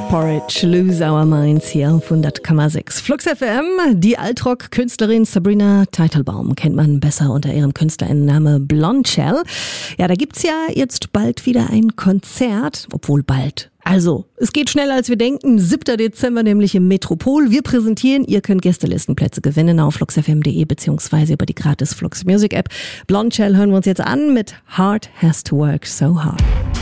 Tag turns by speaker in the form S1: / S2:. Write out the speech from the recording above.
S1: Porridge, Lose Our Minds hier auf 100,6. Flux FM, die Altrock-Künstlerin Sabrina Teitelbaum kennt man besser unter ihrem Künstlerinnenname Blondshell. Ja, da gibt's ja jetzt bald wieder ein Konzert, obwohl bald. Also, es geht schneller als wir denken. 7. Dezember nämlich im Metropol. Wir präsentieren, ihr könnt Gästelistenplätze gewinnen auf fluxfm.de beziehungsweise über die gratis Flux Music App. Blondshell hören wir uns jetzt an mit Heart Has to Work So Hard.